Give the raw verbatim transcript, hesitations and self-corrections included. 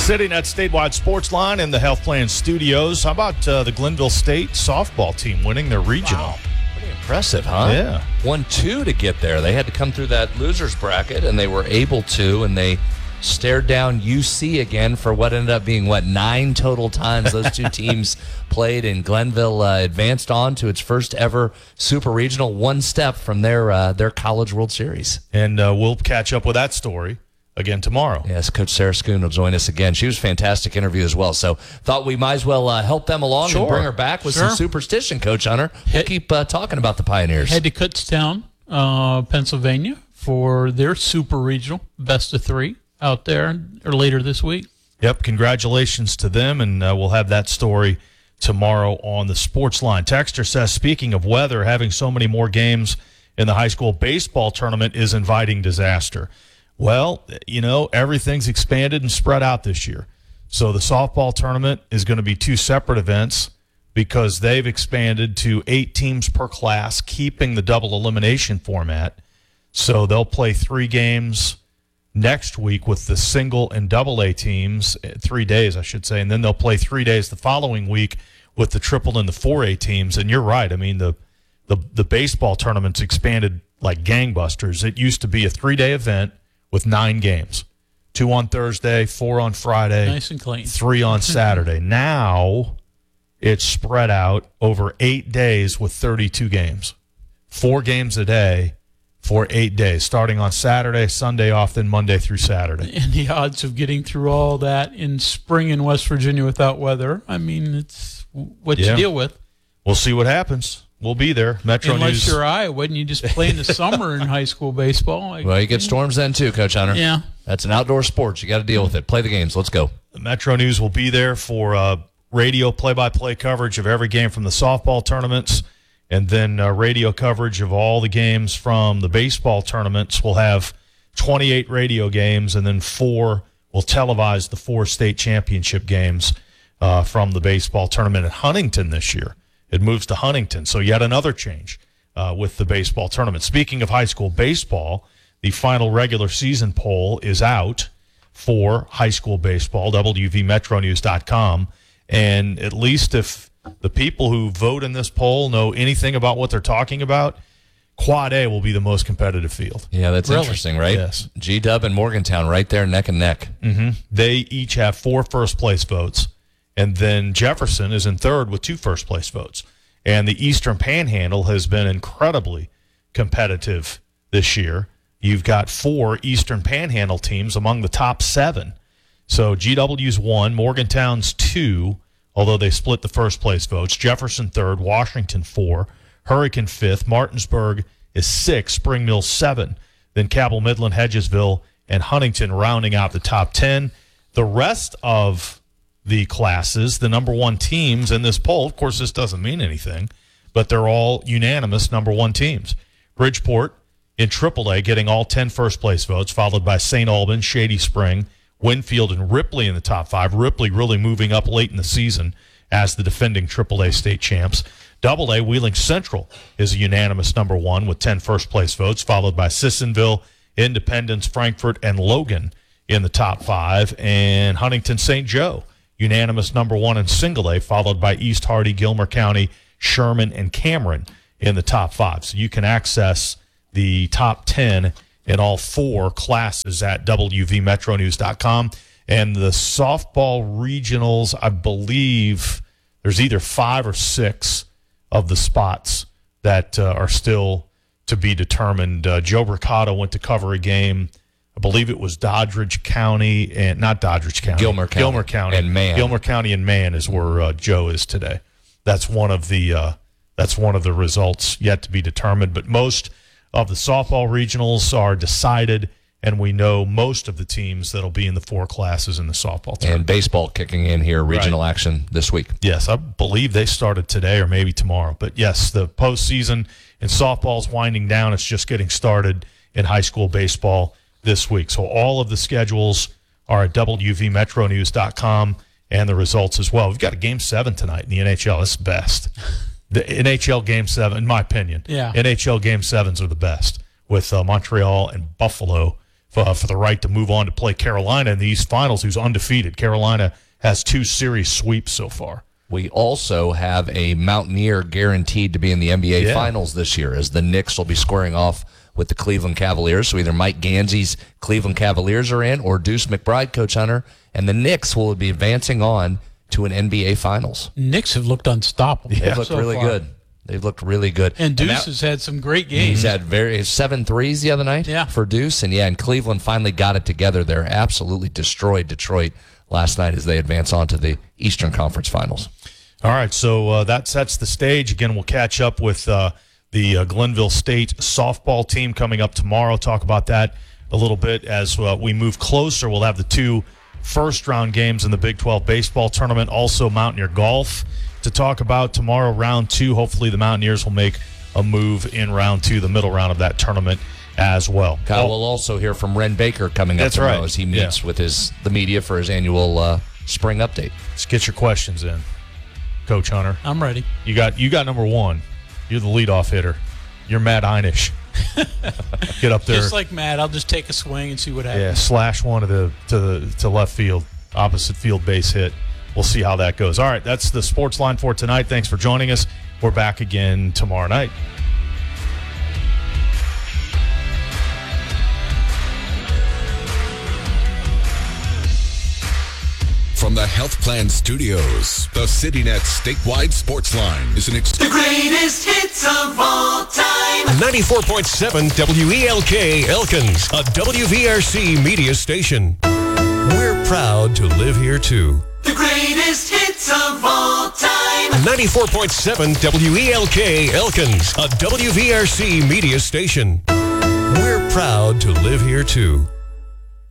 Sitting at Statewide Sportsline in the Health Plan Studios. How about uh, the Glenville State softball team winning their regional? Wow. Pretty impressive, huh? Yeah. Won two to get there. They had to come through that loser's bracket, and they were able to, and they stared down U C again for what ended up being, what, nine total times those two teams played, and Glenville uh, advanced on to its first ever Super Regional, one step from their, uh, their College World Series. And uh, we'll catch up with that story again tomorrow. Yes, Coach Sarah Schoon will join us again. She was a fantastic interview as well. So thought we might as well uh, help them along Sure. and bring her back with Sure. some superstition, Coach Hunter. We'll keep uh, talking about the Pioneers. Head to Kutztown, uh, Pennsylvania for their Super Regional, best of three out there or later this week. Yep, congratulations to them, and uh, we'll have that story tomorrow on the Sports Line. Texter says, speaking of weather, having so many more games in the high school baseball tournament is inviting disaster. Well, you know, everything's expanded and spread out this year. So the softball tournament is going to be two separate events because they've expanded to eight teams per class, keeping the double elimination format. So they'll play three games next week with the single and double A teams, three days, I should say, and then they'll play three days the following week with the triple and the four A teams. And you're right. I mean, the the, the baseball tournament's expanded like gangbusters. It used to be a three-day event with nine games, two on Thursday, four on Friday, Nice and clean. three on Saturday. Now it's spread out over eight days with thirty-two games, four games a day for eight days, starting on Saturday, Sunday off, then Monday through Saturday. And the odds of getting through all that in spring in West Virginia without weather, I mean, it's what Yeah. you deal with. We'll see what happens. We'll be there. Metro Unless News. you're Iowa and you just play in the summer in high school baseball. Like, Well, you get storms then too, Coach Hunter. Yeah. That's an outdoor sport. You got to deal with it. Play the games. Let's go. Metro News will be there for uh, radio play-by-play coverage of every game from the softball tournaments, and then uh, radio coverage of all the games from the baseball tournaments. We'll have twenty-eight radio games, and then four will televise the four state championship games uh, from the baseball tournament at Huntington this year. It moves to Huntington, so yet another change uh, with the baseball tournament. Speaking of high school baseball, the final regular season poll is out for high school baseball, W V Metro News dot com, and at least if the people who vote in this poll know anything about what they're talking about, Quad A will be the most competitive field. Yeah, that's Really? interesting, right? Yes. G-Dub and Morgantown right there neck and neck. Mm-hmm. They each have four first-place votes, and then Jefferson is in third with two first-place votes. And the Eastern Panhandle has been incredibly competitive this year. You've got four Eastern Panhandle teams among the top seven. So G W's one, Morgantown's two, although they split the first-place votes. Jefferson third, Washington four, Hurricane fifth, Martinsburg is six, Spring Mill seven. Then Cabell, Midland, Hedgesville, and Huntington rounding out the top ten. The rest of the classes, the number one teams in this poll, of course this doesn't mean anything, but they're all unanimous number one teams. Bridgeport in triple A getting all ten first-place votes, followed by Saint Albans, Shady Spring, Winfield, and Ripley in the top five. Ripley really moving up late in the season as the defending triple A state champs. Double A, Wheeling Central is a unanimous number one with ten first-place votes, followed by Sissonville, Independence, Frankfort, and Logan in the top five. And Huntington Saint Joe, unanimous number one in single A, followed by East Hardy, Gilmer County, Sherman, and Cameron in the top five. So you can access the top ten in all four classes at W V Metro News dot com. And the softball regionals, I believe there's either five or six of the spots that uh, are still to be determined. Uh, Joe Bricado went to cover a game. I believe it was Doddridge County and not Doddridge County. Gilmer County. Gilmer County And Man. Gilmer County and Man is where uh, Joe is today. That's one of the uh, that's one of the results yet to be determined. But most of the softball regionals are decided, and we know most of the teams that'll be in the four classes in the softball tournament. And baseball kicking in here, regional Right. action this week. Yes, I believe they started today or maybe tomorrow. But yes, the postseason in softball is winding down. It's just getting started in high school baseball this week. So all of the schedules are at W V Metro News dot com and the results as well. We've got a game seven tonight in the N H L. That's the best. The N H L game seven, in my opinion. Yeah. N H L game sevens are the best with uh, Montreal and Buffalo uh, for the right to move on to play Carolina in the East Finals, who's undefeated. Carolina has two series sweeps so far. We also have a Mountaineer guaranteed to be in the N B A Yeah. Finals this year, as the Knicks will be squaring off with the Cleveland Cavaliers. So either Mike Gansey's Cleveland Cavaliers are in, or Deuce McBride, Coach Hunter, and the Knicks will be advancing on to an N B A Finals. Knicks have looked unstoppable. They've looked so really far. good. They've looked really good. And Deuce that- has had some great games. He's had very seven threes the other night Yeah. for Deuce, and yeah, and Cleveland finally got it together. They're absolutely destroyed Detroit last night as they advance on to the Eastern Conference Finals. All right, so uh, that sets the stage. Again, we'll catch up with uh, the uh, Glenville State softball team coming up tomorrow. Talk about that a little bit as uh, we move closer. We'll have the two first-round games in the Big twelve baseball tournament, also Mountaineer golf to talk about tomorrow, round two. Hopefully the Mountaineers will make a move in round two, the middle round of that tournament as well. Kyle, Oh, we'll also hear from Ren Baker coming up That's tomorrow right. as he meets Yeah. with his the media for his annual uh, spring update. Let's get your questions in, Coach Hunter. I'm ready. You got you got number one. You're the leadoff hitter. You're Matt Einish. Get up there. Just like Matt, I'll just take a swing and see what Yeah, happens. slash one to the to the to left field, opposite field base hit. We'll see how that goes. All right, that's the sports line for tonight. Thanks for joining us. We're back again tomorrow night. From the Health Plan Studios, the CityNet statewide sports line is an ex- The greatest hits of all time. ninety-four point seven W E L K Elkins, a W V R C media station. We're proud to live here too. The greatest hits of all time. ninety-four point seven W E L K Elkins, a W V R C media station. We're proud to live here too.